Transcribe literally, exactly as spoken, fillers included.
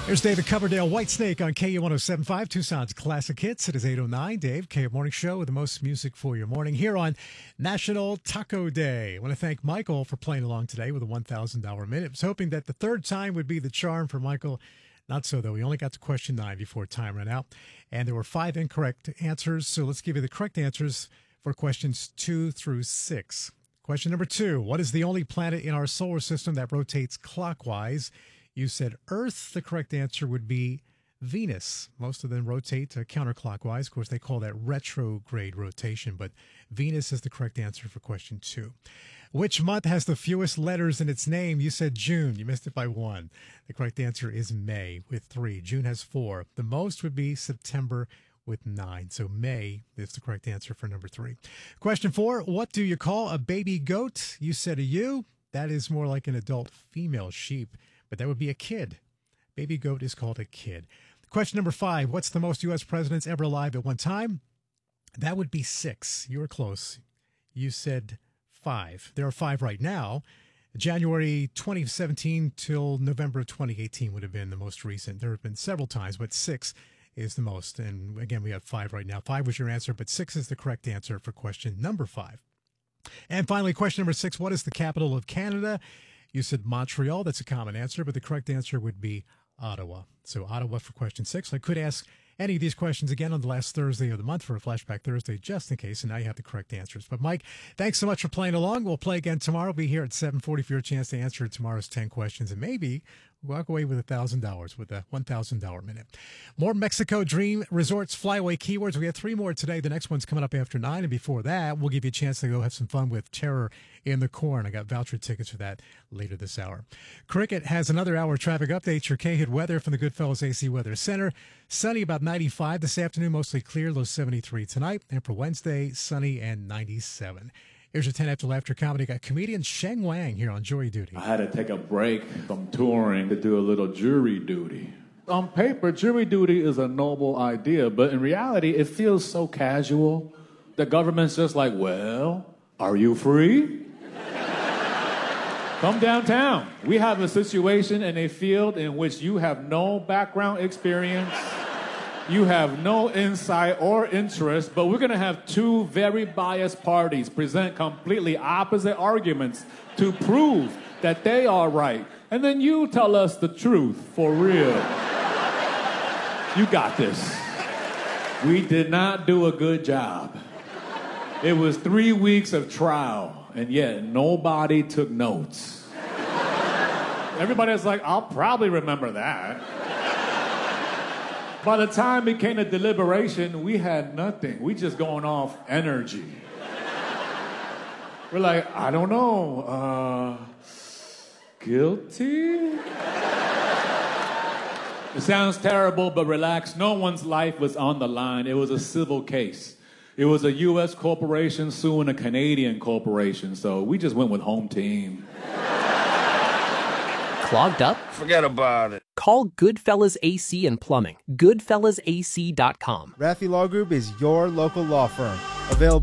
Here's David Coverdale, Whitesnake on K U one oh seven point five, Tucson's Classic Hits. It is eight oh nine. Dave, K U Morning Show with the most music for your morning here on National Taco Day. I want to thank Michael for playing along today with a one thousand dollars minute. I was hoping that the third time would be the charm for Michael. Not so, though. We only got to question nine before time ran out, and there were five incorrect answers. So let's give you the correct answers for questions two through six. Question number two, what is the only planet in our solar system that rotates clockwise? You said Earth. The correct answer would be Venus. Most of them rotate uh, counterclockwise. Of course, they call that retrograde rotation, but Venus is the correct answer for question two. Which month has the fewest letters in its name? You said June. You missed it by one. The correct answer is May with three. June has four. The most would be September with nine. So May is the correct answer for number three. Question four, what do you call a baby goat? You said a ewe. That is more like an adult female sheep, but that would be a kid. Baby goat is called a kid. Question number five, what's the most U S presidents ever alive at one time? That would be six. You were close. You said five. There are five right now. January twenty seventeen till November twenty eighteen would have been the most recent. There have been several times, but six is the most. And again, we have five right now. Five was your answer, but six is the correct answer for question number five. And finally, question number six, what is the capital of Canada? You said Montreal. That's a common answer, but the correct answer would be Ottawa. So Ottawa for question six. I could ask any of these questions again on the last Thursday of the month for a Flashback Thursday, just in case, and now you have the correct answers. But Mike, thanks so much for playing along. We'll play again tomorrow. We'll be here at seven forty for your chance to answer tomorrow's ten questions, and maybe walk away with one thousand dollars with a one thousand dollars minute. More Mexico Dream Resorts flyaway keywords. We have three more today. The next one's coming up after nine, and before that, we'll give you a chance to go have some fun with Terror in the Corn. I got voucher tickets for that later this hour. Cricket has another hour of traffic updates. Your K-Hit weather from the Goodfellas A C Weather Center. Sunny, about ninety-five this afternoon, mostly clear, low seventy-three tonight. And for Wednesday, sunny and ninety-seven. Here's your ten after Laughter comedy. Got comedian Sheng Wang here on Jury Duty. I had to take a break from touring to do a little jury duty. On paper, jury duty is a noble idea, but in reality, it feels so casual. The government's just like, well, are you free? Come downtown. We have a situation in a field in which you have no background experience. You have no insight or interest, but we're going to have two very biased parties present completely opposite arguments to prove that they are right. And then you tell us the truth for real. You got this. We did not do a good job. It was three weeks of trial, and yet nobody took notes. Everybody's like, I'll probably remember that. By the time it came to deliberation, we had nothing. We just going off energy. We're like, I don't know, uh, guilty? It sounds terrible, but relax. No one's life was on the line. It was a civil case. It was a U S corporation suing a Canadian corporation, so we just went with home team. Clogged up? Forget about it. Call Goodfellas A C and Plumbing. Goodfellas A C dot com. Raffi Law Group is your local law firm. Available